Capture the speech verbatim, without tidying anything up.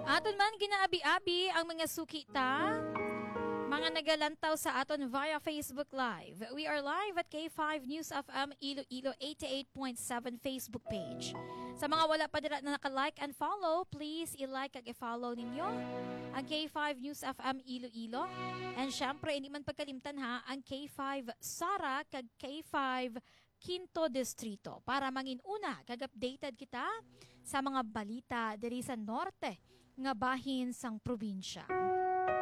Aton man ginaabi-abi ang mga sukita, mga nagalantaw sa aton via Facebook Live. We are live at K five News F M Iloilo eighty-eight point seven Facebook page. Sa mga wala pa dira na naka-like and follow, please i-like at i-follow ninyo ang K five News F M Iloilo. And syempre, hindi man pagkalimtan ha, ang K five Sara kag K five Quinto Distrito para mangin una kag-updated kita sa mga balita diri sa norte nga bahin sang probinsya.